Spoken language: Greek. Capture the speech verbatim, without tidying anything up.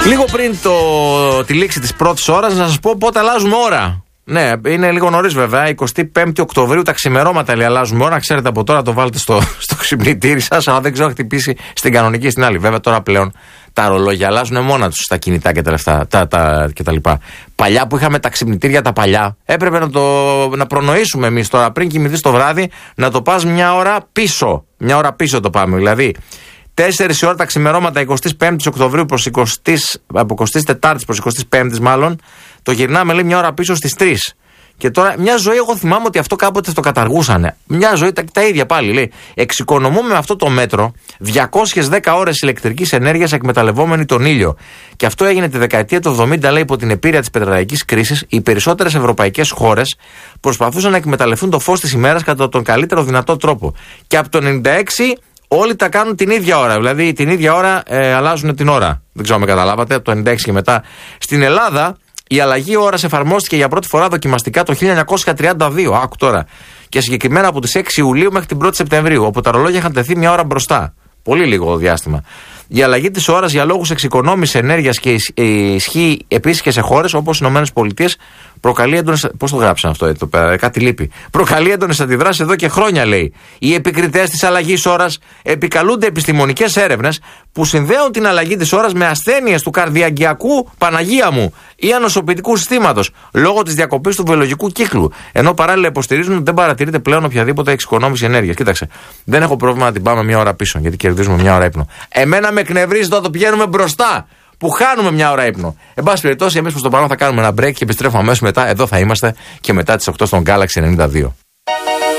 Λίγο πριν το, τη λήξη της πρώτης ώρας, να σας πω πότε αλλάζουμε ώρα. Ναι, είναι λίγο νωρίς βέβαια. εικοστή πέμπτη Οκτωβρίου τα ξημερώματα λέει αλλάζουμε ώρα. Ξέρετε από τώρα το βάλετε στο, στο ξυπνητήρι σας, αλλά δεν ξέρω αν χτυπήσει στην κανονική στην άλλη. Βέβαια τώρα πλέον τα ρολόγια αλλάζουν μόνα τους στα κινητά και τα, λεφτά, τα, τα, και τα λοιπά. Παλιά που είχαμε τα ξυπνητήρια τα παλιά, έπρεπε να, το, να προνοήσουμε εμείς τώρα πριν κοιμηθείς το βράδυ να το πας μια ώρα πίσω. Μια ώρα πίσω το πάμε. Δηλαδή τέσσερις η ώρα τα ξημερώματα εικοστή πέμπτη Οκτωβρίου προς εικοστή, από εικοστή τέταρτη προς εικοστή πέμπτη μάλλον, το γυρνάμε λέει μια ώρα πίσω στις τρεις. Και τώρα μια ζωή, εγώ θυμάμαι ότι αυτό κάποτε το καταργούσανε. Μια ζωή τα, τα ίδια πάλι λέει. Εξοικονομούμε με αυτό το μέτρο διακόσιες δέκα ώρες ηλεκτρικής ενέργειας εκμεταλλευόμενοι τον ήλιο. Και αυτό έγινε τη δεκαετία του εβδομήντα λέει υπό την επίρρεια της πετρελαϊκής κρίσης. Οι περισσότερες ευρωπαϊκές χώρες προσπαθούσαν να εκμεταλλευτούν το φως της ημέρας κατά τον καλύτερο δυνατό τρόπο. Και από το ενενήντα έξι όλοι τα κάνουν την ίδια ώρα. Δηλαδή την ίδια ώρα ε, αλλάζουν την ώρα. Δεν ξέρω αν με καταλάβατε. Από το ενενήντα έξι και μετά. Στην Ελλάδα η αλλαγή ώρας εφαρμόστηκε για πρώτη φορά δοκιμαστικά το χίλια εννιακόσια τριάντα δύο. Άκου τώρα. Και συγκεκριμένα από τις έξι Ιουλίου μέχρι την πρώτη Σεπτεμβρίου. Όπου τα ρολόγια είχαν τεθεί μια ώρα μπροστά. Πολύ λίγο διάστημα. Η αλλαγή της ώρας για λόγους εξοικονόμησης ενέργειας και ισχύει επίσης και σε χώρες όπως οι ΗΠΑ προκαλεί έντονες. Πώς το γράψαν αυτό εδώ πέρα, κάτι λείπει. Προκαλεί έντονες αντιδράσεις εδώ και χρόνια, λέει. Οι επικριτές της αλλαγής ώρας επικαλούνται επιστημονικές έρευνες που συνδέουν την αλλαγή της ώρας με ασθένειες του καρδιαγγειακού, Παναγία μου, ή ανοσοποιητικού συστήματος λόγω της διακοπής του βιολογικού κύκλου. Ενώ παράλληλα υποστηρίζουν ότι δεν παρατηρείται πλέον οποιαδήποτε εξοικονόμηση ενέργειας. Κοίταξε, δεν έχω πρόβλημα να την πάμε μια ώρα πίσω, γιατί κερδίζουμε μια ώρα ύπνο. Εμένα με εκνευρίζει το ότι πηγαίνουμε μπροστά, που χάνουμε μια ώρα ύπνο. Εν πάση περιπτώσει, εμείς προς το παρόν θα κάνουμε ένα break και επιστρέφουμε αμέσως μετά. Εδώ θα είμαστε και μετά τις οκτώ στον Galaxy ενενήντα δύο.